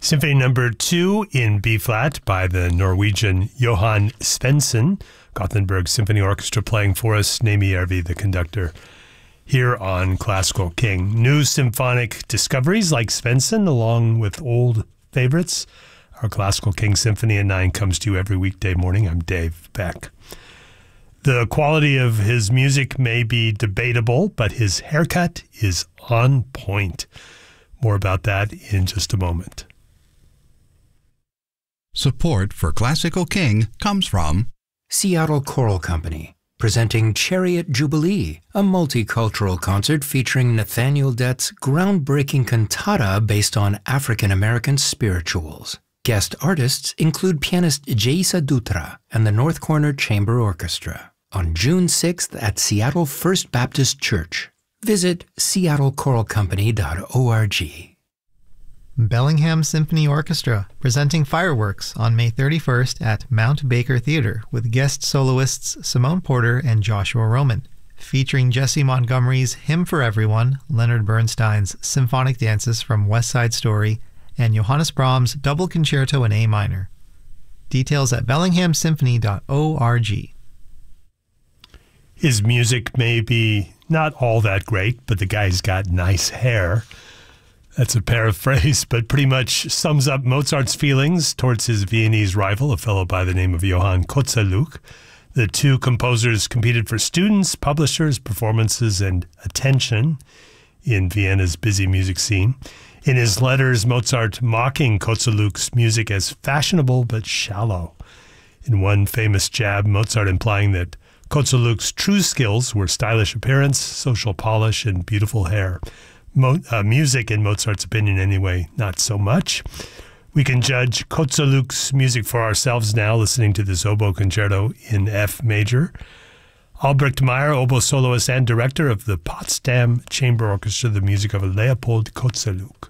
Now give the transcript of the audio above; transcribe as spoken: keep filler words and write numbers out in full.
Symphony number two in B-flat by the Norwegian Johan Svendsen. Gothenburg Symphony Orchestra playing for us. Nemi Järvi, the conductor, here on Classical King. New symphonic discoveries like Svendsen, along with old favorites. Our Classical King Symphony at nine comes to you every weekday morning. I'm Dave Beck. The quality of his music may be debatable, but his haircut is on point. More about that in just a moment. Support for Classical King comes from Seattle Choral Company, presenting Chariot Jubilee, a multicultural concert featuring Nathaniel Dett's groundbreaking cantata based on African-American spirituals. Guest artists include pianist Jaisa Dutra and the North Corner Chamber Orchestra on June sixth at Seattle First Baptist Church. Visit seattle choral company dot org. Bellingham Symphony Orchestra, presenting Fireworks on May thirty-first at Mount Baker Theater with guest soloists Simone Porter and Joshua Roman, featuring Jesse Montgomery's Hymn for Everyone, Leonard Bernstein's Symphonic Dances from West Side Story, and Johannes Brahms' Double Concerto in A minor. Details at bellingham symphony dot org. His music may be not all that great, but the guy's got nice hair. That's a paraphrase, but pretty much sums up Mozart's feelings towards his Viennese rival, a fellow by the name of Johann Kozelluch. The two composers competed for students, publishers, performances, and attention in Vienna's busy music scene. In his letters, Mozart mocking Kozelluch's music as fashionable but shallow. In one famous jab, Mozart implying that Kozelluch's true skills were stylish appearance, social polish, and beautiful hair. Mo- uh, music, in Mozart's opinion anyway, not so much. We can judge Kozelluch's music for ourselves now, listening to this oboe concerto in F major. Albrecht Meyer, oboe soloist and director of the Potsdam Chamber Orchestra, the music of Leopold Kozelluch.